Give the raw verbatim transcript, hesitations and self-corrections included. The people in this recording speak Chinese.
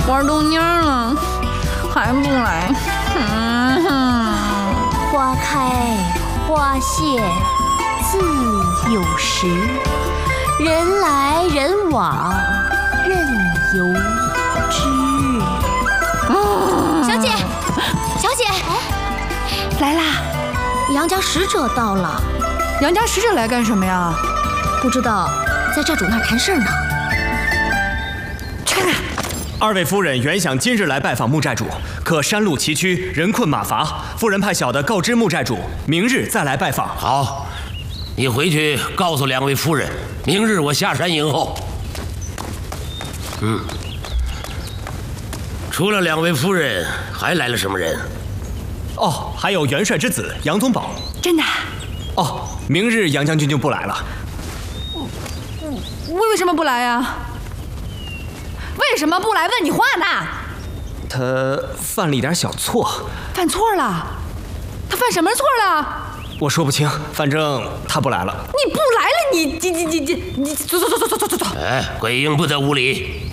玩都蔫了，还不来。嗯哼， 花开花谢自有时，人来人往任由之。 嗯、 小姐，小姐， 来啦！ 杨家使者到了。 杨家使者来干什么呀？ 不知道，在寨主那儿谈事儿呢。 去看看。 二位夫人原想今日来拜访穆寨主，可山路崎岖，人困马乏，夫人派小的告知穆寨主，明日再来拜访。 好，你回去告诉两位夫人，明日我下山迎候。嗯，除了两位夫人，还来了什么人？ 哦，还有元帅之子杨宗保。 真的？ 哦，明日杨将军就不来了。 为为什么不来呀？为什么不来？问你话呢？ 他犯了一点小错。 犯错了？他犯什么错了？ 我说不清，反正他不来了。 你不来了，你你你你你你走走走走走走走。 哎，鬼婴不得无礼。